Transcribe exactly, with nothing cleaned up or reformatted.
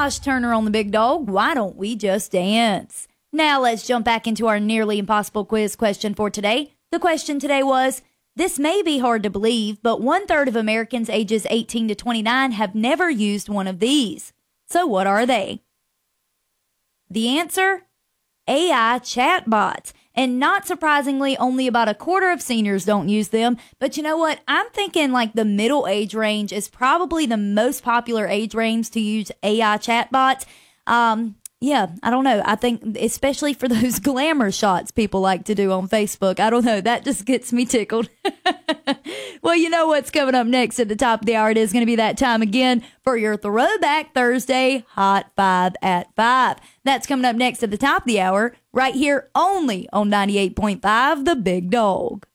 Josh Turner on the Big Dog. Why don't we just dance? Now let's jump back into our nearly impossible quiz question for today. The question today was, this may be hard to believe, but one third of Americans ages eighteen to twenty-nine have never used one of these. So what are they? The answer? A I chatbots. And not surprisingly, only about a quarter of seniors don't use them. But you know what? I'm thinking like the middle age range is probably the most popular age range to use A I chatbots. Um, yeah, I don't know. I think especially for those glamour shots people like to do on Facebook. I don't know. That just gets me tickled. Well, you know what's coming up next at the top of the hour. It is going to be that time again for your Throwback Thursday Hot Five at Five. That's coming up next at the top of the hour right here only on ninety-eight point five The Big Dog.